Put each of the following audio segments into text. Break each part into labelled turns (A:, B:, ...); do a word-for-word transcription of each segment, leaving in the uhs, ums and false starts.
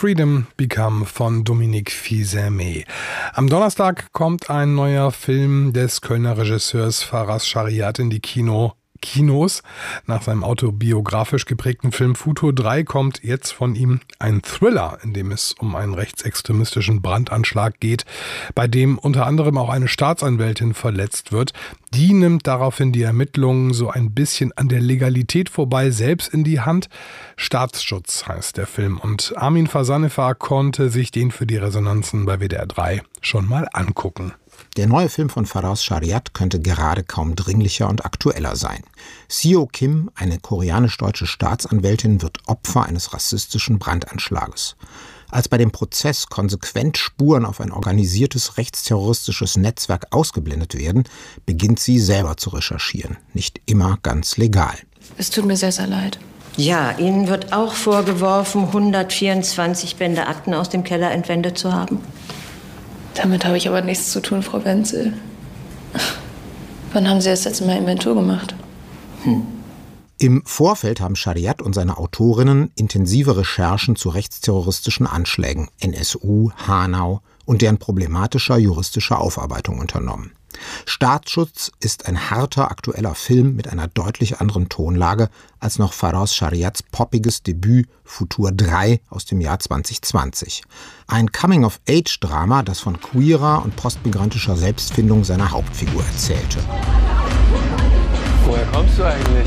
A: Freedom Become von Dominique Fils-Aimé. Am Donnerstag kommt ein neuer Film des Kölner Regisseurs Faraz Shariat in die Kino. Kinos. Nach seinem autobiografisch geprägten Film Futur drei kommt jetzt von ihm ein Thriller, in dem es um einen rechtsextremistischen Brandanschlag geht, bei dem unter anderem auch eine Staatsanwältin verletzt wird. Die nimmt daraufhin die Ermittlungen so ein bisschen an der Legalität vorbei selbst in die Hand. Staatsschutz heißt der Film und Armin Fasanefar konnte sich den für die Resonanzen bei W D R drei schon mal angucken.
B: Der neue Film von Faraz Shariat könnte gerade kaum dringlicher und aktueller sein. Seo Kim, eine koreanisch-deutsche Staatsanwältin, wird Opfer eines rassistischen Brandanschlages. Als bei dem Prozess konsequent Spuren auf ein organisiertes rechtsterroristisches Netzwerk ausgeblendet werden, beginnt sie selber zu recherchieren. Nicht immer ganz legal.
C: Es tut mir sehr, sehr leid.
D: Ja, Ihnen wird auch vorgeworfen, hundertvierundzwanzig Bände Akten aus dem Keller entwendet zu haben.
C: Damit habe ich aber nichts zu tun, Frau Wenzel. Wann haben Sie das letzte Mal Inventur gemacht?
B: Hm. Im Vorfeld haben Shariat und seine Autorinnen intensive Recherchen zu rechtsterroristischen Anschlägen, N S U, Hanau und deren problematischer juristischer Aufarbeitung unternommen. Staatsschutz ist ein harter, aktueller Film mit einer deutlich anderen Tonlage als noch Faraz Shariats poppiges Debüt Futur drei aus dem Jahr zwanzig zwanzig. Ein Coming-of-Age-Drama, das von queerer und postmigrantischer Selbstfindung seiner Hauptfigur erzählte.
E: Woher kommst du eigentlich?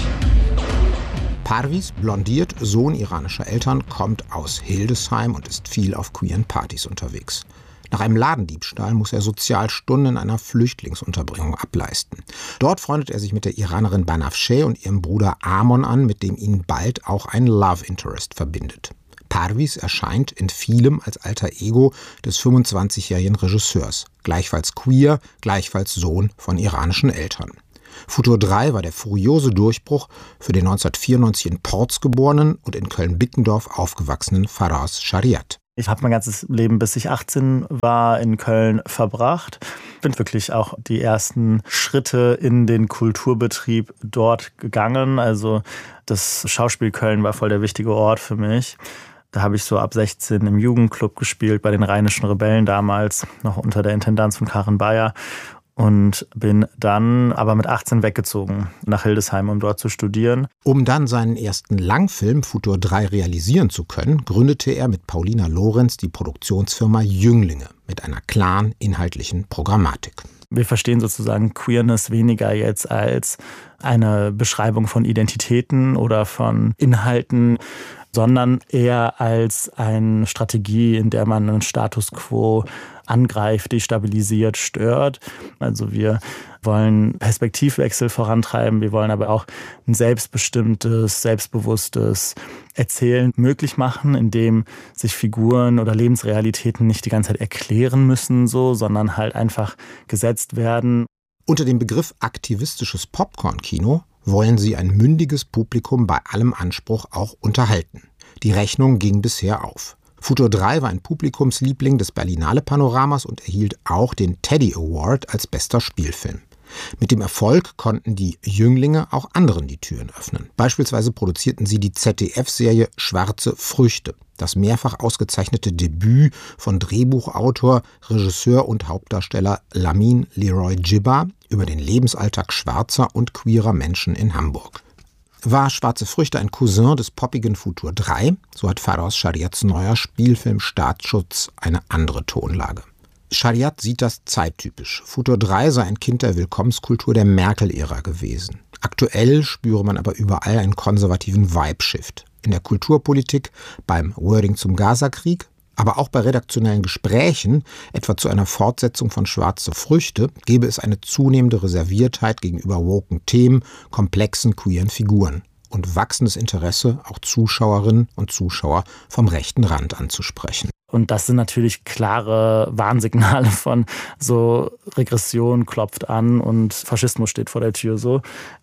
B: Parviz, blondiert, Sohn iranischer Eltern, kommt aus Hildesheim und ist viel auf queeren Partys unterwegs. Nach einem Ladendiebstahl muss er Sozialstunden in einer Flüchtlingsunterbringung ableisten. Dort freundet er sich mit der Iranerin Banafsheh und ihrem Bruder Amon an, mit dem ihn bald auch ein Love Interest verbindet. Parviz erscheint in vielem als alter Ego des fünfundzwanzigjährigen Regisseurs, gleichfalls queer, gleichfalls Sohn von iranischen Eltern. Futur drei war der furiose Durchbruch für den neunzehnhundertvierundneunzig in Porz geborenen und in Köln-Bickendorf aufgewachsenen Faraz Shariat.
F: Ich habe mein ganzes Leben, bis ich achtzehn war, in Köln verbracht. Bin wirklich auch die ersten Schritte in den Kulturbetrieb dort gegangen. Also das Schauspiel Köln war voll der wichtige Ort für mich. Da habe ich so ab sechzehn im Jugendclub gespielt, bei den Rheinischen Rebellen damals, noch unter der Intendanz von Karin Bayer. Und bin dann aber mit achtzehn weggezogen nach Hildesheim, um dort zu studieren.
B: Um dann seinen ersten Langfilm Futur drei realisieren zu können, gründete er mit Paulina Lorenz die Produktionsfirma Jünglinge mit einer klaren inhaltlichen Programmatik.
F: Wir verstehen sozusagen Queerness weniger jetzt als eine Beschreibung von Identitäten oder von Inhalten, sondern eher als eine Strategie, in der man einen Status quo angreift, destabilisiert, stört. Also wir wollen Perspektivwechsel vorantreiben, wir wollen aber auch ein selbstbestimmtes, selbstbewusstes Erzählen möglich machen, indem sich Figuren oder Lebensrealitäten nicht die ganze Zeit erklären müssen, so, sondern halt einfach gesetzt werden.
B: Unter dem Begriff aktivistisches Popcorn-Kino wollen sie ein mündiges Publikum bei allem Anspruch auch unterhalten. Die Rechnung ging bisher auf. Futur drei war ein Publikumsliebling des Berlinale Panoramas und erhielt auch den Teddy Award als bester Spielfilm. Mit dem Erfolg konnten die Jünglinge auch anderen die Türen öffnen. Beispielsweise produzierten sie die Z D F-Serie Schwarze Früchte, das mehrfach ausgezeichnete Debüt von Drehbuchautor, Regisseur und Hauptdarsteller Lamin Leroy Jibba über den Lebensalltag schwarzer und queerer Menschen in Hamburg. War Schwarze Früchte ein Cousin des poppigen Futur drei, so hat Faraz Shariats neuer Spielfilm Staatsschutz eine andere Tonlage. Shariat sieht das zeittypisch. Futur drei sei ein Kind der Willkommenskultur der Merkel-Ära gewesen. Aktuell spüre man aber überall einen konservativen Vibe-Shift. In der Kulturpolitik, beim Wording zum Gaza-Krieg, aber auch bei redaktionellen Gesprächen, etwa zu einer Fortsetzung von Schwarze Früchte, gäbe es eine zunehmende Reserviertheit gegenüber woken Themen, komplexen queeren Figuren und wachsendes Interesse, auch Zuschauerinnen und Zuschauer vom rechten Rand anzusprechen.
F: Und das sind natürlich klare Warnsignale von so Regression klopft an und Faschismus steht vor der Tür so.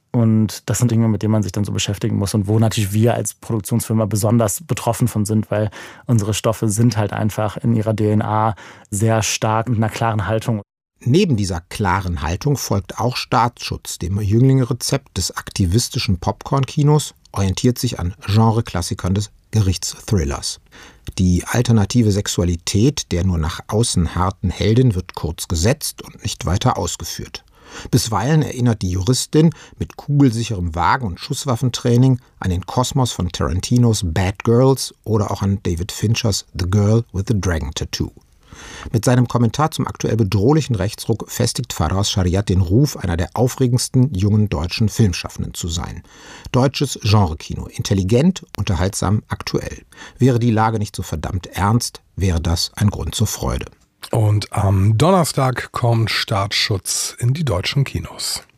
F: Und das sind Dinge, mit denen man sich dann so beschäftigen muss und wo natürlich wir als Produktionsfirma besonders betroffen von sind, weil unsere Stoffe sind halt einfach in ihrer D N A sehr stark mit einer klaren Haltung.
B: Neben dieser klaren Haltung folgt auch Staatsschutz, dem Jünglinge-Rezept des aktivistischen Popcorn-Kinos, orientiert sich an Genre-Klassikern des Gerichtsthrillers. Die alternative Sexualität der nur nach außen harten Heldin wird kurz gesetzt und nicht weiter ausgeführt. Bisweilen erinnert die Juristin mit kugelsicherem Wagen- und Schusswaffentraining an den Kosmos von Tarantinos Bad Girls oder auch an David Finchers The Girl with the Dragon Tattoo. Mit seinem Kommentar zum aktuell bedrohlichen Rechtsruck festigt Faraz Shariat den Ruf, einer der aufregendsten jungen deutschen Filmschaffenden zu sein. Deutsches Genrekino, intelligent, unterhaltsam, aktuell. Wäre die Lage nicht so verdammt ernst, wäre das ein Grund zur Freude.
A: Und am Donnerstag kommt Staatsschutz in die deutschen Kinos.